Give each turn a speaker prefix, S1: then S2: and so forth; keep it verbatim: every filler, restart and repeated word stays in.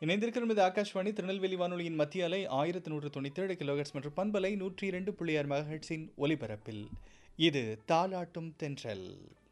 S1: இணைந்திருக்கிற இது ஆகாஷ்வாணி திருநெல்வேலி வானொலியின் மத்திய அலை ஆயிரத்தி நூற்று தொண்ணூற்றி ஏழு கிலோஹெர்ட்ஸ் மற்றும் பண்பலை நூற்றி இரண்டு புள்ளி ஆறு மெகாஹெர்ட்ஸின் ஒலிபரப்பில் இது தாலாட்டும் தென்றல்.